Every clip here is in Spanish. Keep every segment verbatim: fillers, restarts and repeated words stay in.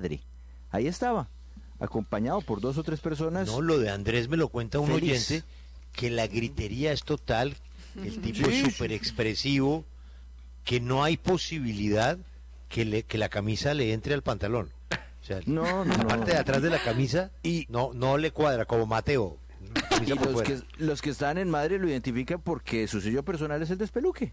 madre. Ahí estaba, acompañado por dos o tres personas. No, lo de Andrés me lo cuenta un feliz. oyente, que la gritería es total, que el tipo Sí. es súper expresivo, que no hay posibilidad que, le, que la camisa le entre al pantalón. O sea, No, no, la no. parte de atrás de la camisa Y- no, no le cuadra, como Mateo. Y Camisa por los fuera. que, los que están en Madrid lo identifican porque su sello personal es el despeluque.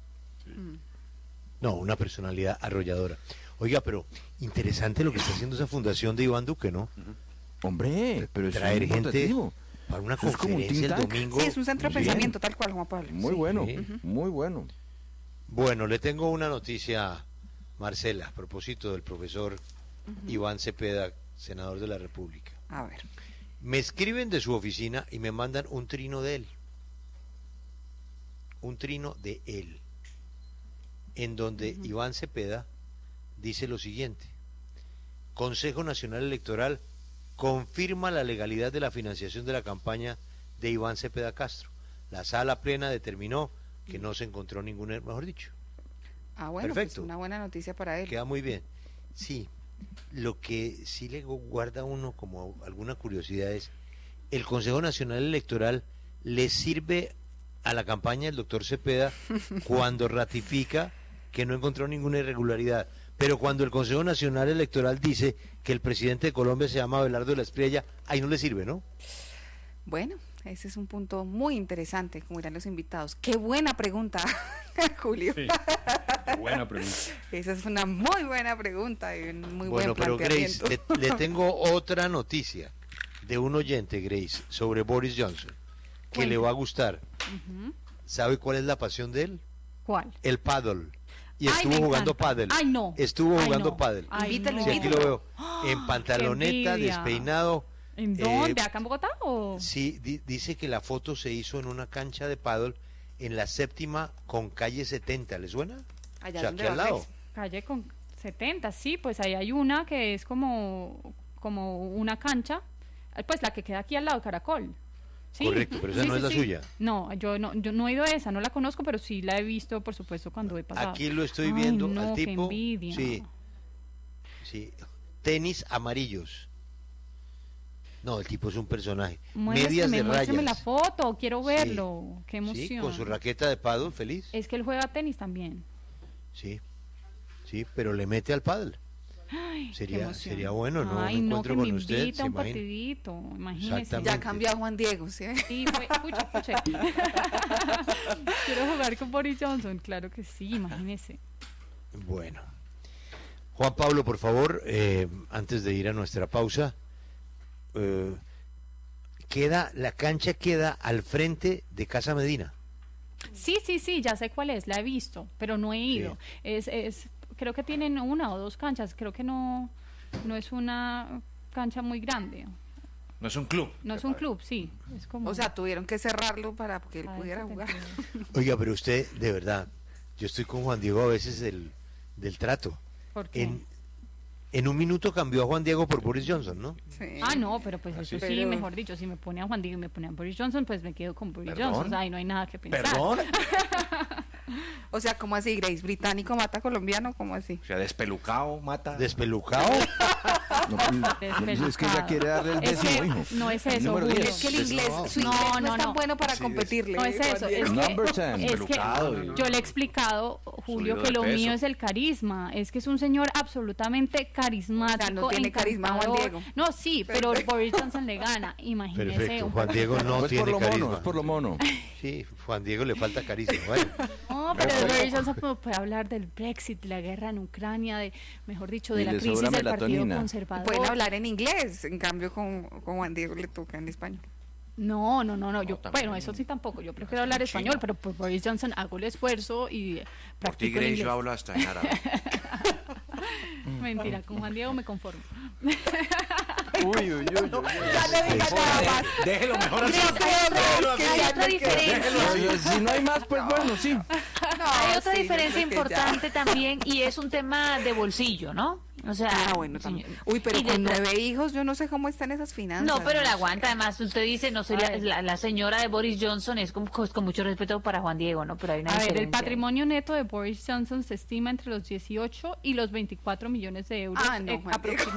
No, una personalidad arrolladora. Oiga, pero interesante lo que está haciendo esa fundación de Iván Duque, ¿no? Hombre, pero eso Traer es gente importantísimo. para una Eso es como un conferencia el think tank. domingo. Sí, es un centro de Bien. pensamiento, tal cual, Juan Pablo. Muy Sí. bueno, Sí. muy bueno. Bueno, le tengo una noticia, Marcela, a propósito del profesor Iván Cepeda, senador de la República. A ver. Me escriben de su oficina y me mandan un trino de él. Un trino de él. En donde Iván Cepeda dice lo siguiente: Consejo Nacional Electoral confirma la legalidad de la financiación de la campaña de Iván Cepeda Castro. La sala plena determinó que no se encontró ningún error, mejor dicho. Ah, bueno, Perfecto. pues una buena noticia para él. Queda muy bien. Sí, lo que sí le guarda a uno como alguna curiosidad es, ¿el Consejo Nacional Electoral le sirve a la campaña del doctor Cepeda cuando ratifica que no encontró ninguna irregularidad? Pero cuando el Consejo Nacional Electoral dice que el presidente de Colombia se llama Abelardo de la Espriella, ahí no le sirve, ¿no? Bueno, ese es un punto muy interesante, como dirán los invitados. Qué buena pregunta, Julio. Sí, buena pregunta. Esa es una muy buena pregunta y un muy Bueno, buen pero Grace, planteamiento. le, le tengo otra noticia de un oyente, Grace, sobre Boris Johnson, que Cuente. le va a gustar. Ujú. ¿Sabe cuál es la pasión de él? ¿Cuál? El paddle. Y Ay, estuvo me jugando encanta. pádel. Ay, no. Estuvo Ay, jugando no. pádel. Ay, Invítalo, no. Sí, aquí lo veo. En pantaloneta, qué envidia. despeinado. ¿En Eh, dónde? ¿Acá en Bogotá o...? Sí, di- dice que la foto se hizo en una cancha de pádel en la séptima con calle setenta. ¿Le suena? Allá O sea, donde aquí al va lado. Grace. Calle con setenta, sí, pues ahí hay una que es como, como una cancha, eh, pues la que queda aquí al lado, Caracol. Sí. Correcto, pero esa Sí, no sí, es la sí. suya. No, yo no, yo no he ido a esa, no la conozco, pero sí la he visto, por supuesto, cuando he pasado. Aquí lo estoy Ay, viendo no, al qué tipo. envidia. Sí. Sí. Tenis amarillos. No, el tipo es un personaje. Medias Muéstrame, de muéstrame la rayas. foto, quiero Sí. verlo, qué emoción. Sí, con su raqueta de pádel, feliz. Es que él juega tenis también. Sí. Sí, pero le mete al pádel. Ay, qué Sería emoción. sería bueno, ¿no? Ay, Un no, que encuentro me con usted, invita ¿se a un imagina? partidito, imagínese. Exactamente. Ya cambió a Juan Diego, ¿sí? Sí, fue, escucha, escucha. Quiero jugar con Boris Johnson, claro que sí, imagínese. Bueno. Juan Pablo, por favor, eh, antes de ir a nuestra pausa, eh, queda la cancha queda al frente de Casa Medina. Sí, sí, sí, ya sé cuál es, la he visto, pero no he ido. Sí. Es, es, creo que tienen una o dos canchas, creo que no, no es una cancha muy grande. No es un club. No es un club, sí, es como... O sea, tuvieron que cerrarlo para que él Ah, pudiera eso te jugar. entiendo. Oiga, pero usted, de verdad, yo estoy con Juan Diego a veces del, del trato. ¿Por qué? En, en un minuto cambió a Juan Diego por Boris Johnson, ¿no? Sí. Ah, no, pero pues eso sí, Pero- mejor dicho, si me pone a Juan Diego y me pone a Boris Johnson, pues me quedo con Boris ¿Perdón? Johnson, o sea, ahí no hay nada que pensar. Perdón. O sea, ¿cómo así, Grace? ¿Británico mata colombiano? ¿Cómo así? O sea, despelucado, mata. Despelucado. No, no, es que ella quiere darle el Es décimo, que hijo. no es El eso, número Julio. diez. Es que el inglés, su No, inglés no, no, es tan no. bueno para Sí, competirle. No es Juan eso, Diego. es Number que, ten. es que Despelucado y- yo le he explicado, Julio, Subido que de lo peso. mío es el carisma, es que es un señor absolutamente carismático, O sea, no tiene carisma Juan encantador. Diego. No, sí, pero Perfecto. Boris Johnson le gana, imagínese. Perfecto. un Juan Diego no No es por tiene lo carisma. mono, es por lo mono. Sí, Juan Diego le falta carisma. Bueno. No, pero Boris Johnson puede- puede hablar del Brexit, de la guerra en Ucrania, de, mejor dicho, de Y la le crisis sobra del Partido melatonina. Conservador. Pueden hablar en inglés, en cambio con, con Juan Diego le toca en español. No, no, no, no, yo, también. bueno, eso sí tampoco, yo prefiero Hasta hablar en español, chino. pero por Boris Johnson hago el esfuerzo y Por ti, practico el Grace, inglés. yo hablo hasta en árabe. Mentira, con Juan Diego me conformo. Uy, uy, uy, uy. Ya le digas nada más. Déjelo mejor así. Creo que hay otra- que Hay ya otra no queda. diferencia. Si no hay más, pues bueno, sí. No, Hay otra sí, yo diferencia creo que ya. importante también y es un tema de bolsillo, ¿no? O sea, Ah, bueno, también. Uy, pero y de con tra- nueve hijos yo no sé cómo están esas finanzas. No, pero la sé. aguanta. Además, usted dice, no soy la, Ay. la- la señora de Boris Johnson, es con, con mucho respeto para Juan Diego, ¿no? Pero hay una A ver, el diferencia. patrimonio neto de Boris Johnson se estima entre los dieciocho y los veinticuatro millones de euros Ah, no, eh, Juan Diego.